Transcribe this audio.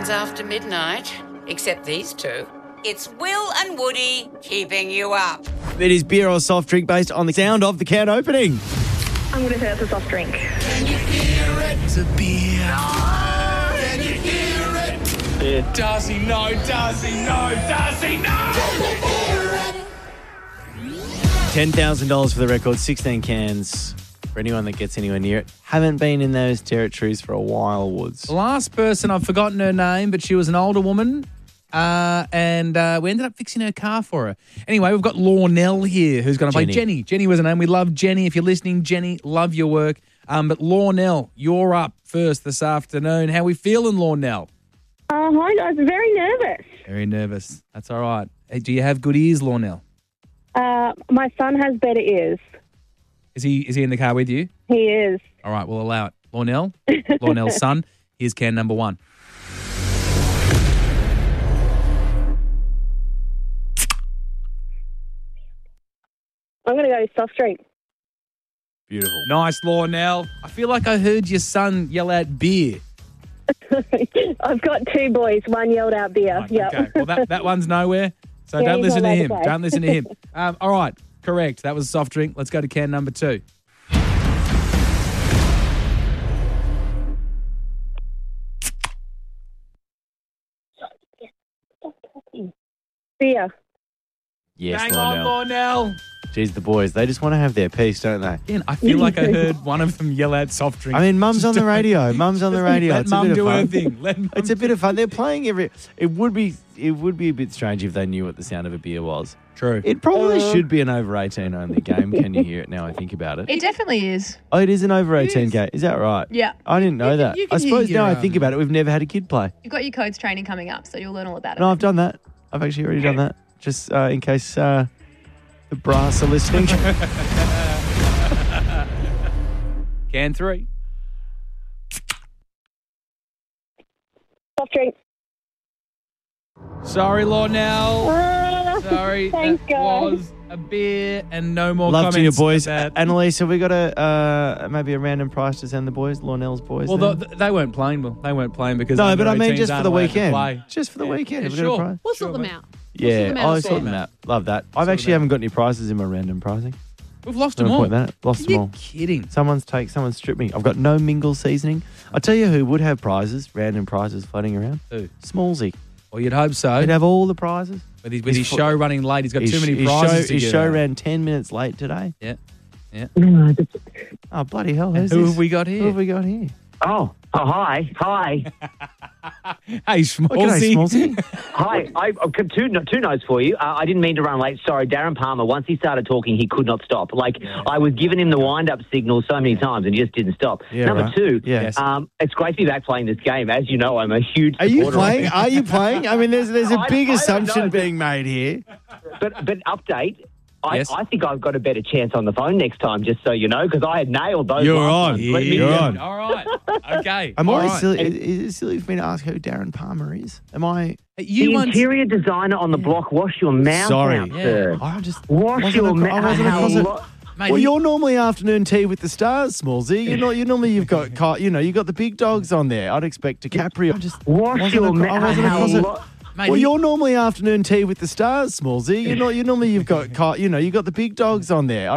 happens after midnight, except these two. It's Will and Woody keeping you up. It is beer or soft drink based on the sound of the can opening. I'm going to say it's a soft drink. Can you hear it? It's a beer. Oh, can you hear it? Yeah. Darcy, no. Darcy, no. Darcy, no. $10,000 for the record, 16 cans for anyone that gets anywhere near it. Haven't been in those territories for a while, Woods. The last person, I've forgotten her name, but she was an older woman, and we ended up fixing her car for her. Anyway, we've got Lornell here, who's going to play Jenny. Jenny was her name. We love Jenny. If you're listening, Jenny, love your work. But Lornell, you're up first this afternoon. How we feeling, Lornell? Hi, guys. Very nervous. Very nervous. That's all right. Hey, do you have good ears, Lornell? My son has better ears. Is he in the car with you? He is. All right, we'll allow it. Lornell's son, here's can number 1. I'm going to go soft drink. Beautiful. Nice, Lornell. I feel like I heard your son yell out beer. I've got 2 boys. One yelled out beer. Right, Yep. okay. Well, that one's nowhere, so Yeah, don't he's listen to not him. allowed to play. Don't listen to him. All right, correct. That was a soft drink. Let's go to can number 2. Beer. Yes, Hang Lornell. on, Lornell. Jeez, the boys, they just want to have their piece, don't they? Again, I feel like I heard one of them yell out soft drink. I mean, Mum's on the radio. Mum's on the radio. Let It's a Mum bit do of her fun. thing. Let Mum It's a bit of fun. They're playing It would be a bit strange if they knew what the sound of a beer was. True. It probably should be an over 18 only game. Can you hear it now? I think about it. It definitely is. Oh, it is an over 18 game. Is that right? Yeah. I didn't know that. you can I suppose hear now your I think about it, we've never had a kid play. You've got your codes training coming up, so you'll learn all about it. No, I've done that. I've actually already done that. Just in case the brass are listening. Can 3. Soft drink. Sorry, Lornell. Sorry. Thanks, that guys. was a beer and no more Love comments. to you, boys. about- Annalise, have we got maybe a random prize to send the boys, Lornell's boys? Well, then? they weren't playing. Well, they weren't playing because No, but I under mean 18s just for aren't the allowed to weekend. play. Just for the weekend. Yeah, Have we got a sure. prize? We'll sort them mate. out. Yeah, them out. I Sort sort them them out. Love that. I actually them haven't got any prizes in my random prizing. We've lost I'm them gonna all. point that out. Lost Are them you all. kidding? Someone's stripped me. I've got no mingle seasoning. I'll tell you who would have prizes, random prizes floating around. Who? Smallsy. Well, you'd hope so. He'd have all the prizes. With his show running late, he's got too many His prizes to His give show out. ran 10 minutes late today. Yeah. Oh, bloody hell. Who's Who this? have we got Who here? have we got here? Oh, hi. Hey, Schmaltzy. G'day, Smallsy. Hi. I've got two notes for you. I didn't mean to run late. Sorry, Darren Palmer, once he started talking, he could not stop. I was giving him the wind-up signal so many times and he just didn't stop. Yeah, Number right. 2, Yes. it's great to be back playing this game. As you know, I'm a huge Are you supporter playing? of it. Are you playing? I mean, there's a big I don't assumption know. being made here. But update, Yes. I think I've got a better chance on the phone next time, just so you know, because I had nailed those You're last on. ones. Let me You're know. on. All right. Okay. Am All I right. silly? Is it silly for me to ask who Darren Palmer is? Am I? You The once- interior designer on the block, wash your mouth Sorry. out, Yeah. sir. I just Wash wasn't your a- I wasn't a mouth. closet- Mate, Well, you're normally afternoon tea with the stars, Smallsy. You're normally you've got you got the big dogs on there. I'd expect DiCaprio. I just Wash wasn't your a- I wasn't a closet- mouth. Mate, Well, you're normally afternoon tea with the stars, Smallsy. You're normally you've got you got the big dogs on there.